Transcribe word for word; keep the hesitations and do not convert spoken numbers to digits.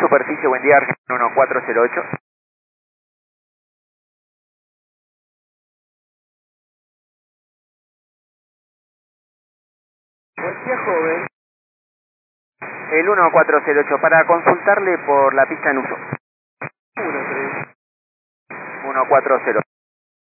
superficie, buen día, Argentina uno cuatro cero ocho. Buen día, joven. El uno cuatro cero ocho, para consultarle por la pista en uso. uno tres. uno cuatro cero.